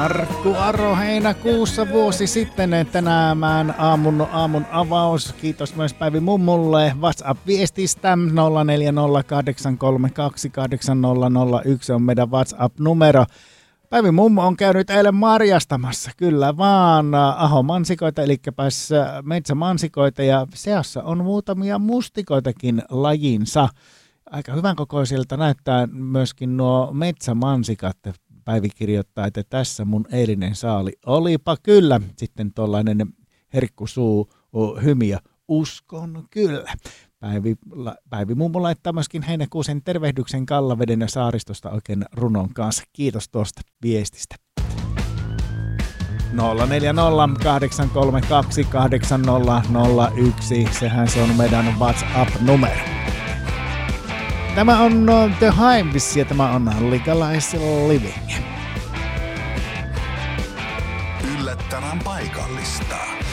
Markku Aro heinäkuussa vuosi sitten tänään aamun avaus. Kiitos myös Päivi Mummulle WhatsApp-viestistä 0408328001 on meidän WhatsApp-numero. Päivi Mummo on käynyt eilen marjastamassa, kyllä vaan, ahomansikoita, eli metsämansikoita, ja seassa on muutamia mustikoitakin lajinsa. Aika hyvän kokoisilta näyttää myöskin nuo metsämansikat. Päivi kirjoittaa, että tässä mun eilinen saali. Olipa kyllä. Sitten tuollainen herkkusuu hymiö. Uskon kyllä. Päivi Mummo laittaa myöskin heinäkuusen tervehdyksen Kallaveden ja Saaristosta oikein runon kanssa. Kiitos tuosta viestistä. 0408328001. Sehän se on meidän WhatsApp-numero. Tämä on The Hives ja tämä on Legalize Living. Yllättävän paikallista.